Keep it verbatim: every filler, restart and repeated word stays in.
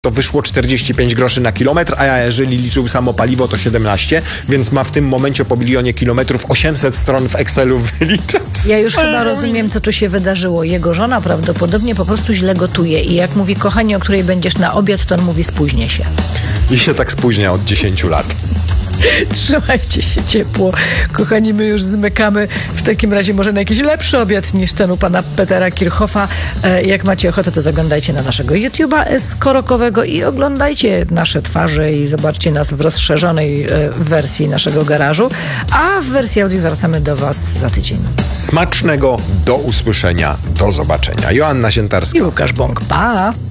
to wyszło czterdzieści pięć groszy na kilometr, a jeżeli liczył samo paliwo, to siedemnaście, więc ma w tym momencie po milionie kilometrów osiemset stron w Excelu wyliczać. Ja już chyba rozumiem, co tu się wydarzyło. Jego żona prawdopodobnie po prostu źle gotuje i jak mówi, kochanie, o której będziesz na obiad, to on mówi, spóźnię się. I się tak spóźnia od dziesięciu lat. Trzymajcie się ciepło. Kochani, my już zmykamy w takim razie może na jakiś lepszy obiad niż ten u pana Petera Kirchhoffa. E, jak macie ochotę, to zaglądajcie na naszego YouTube'a skorokowego i oglądajcie nasze twarze i zobaczcie nas w rozszerzonej e, wersji naszego garażu. A w wersji audio wracamy do was za tydzień. Smacznego, do usłyszenia, do zobaczenia. Joanna Ziętarska I Łukasz Bąk. Pa!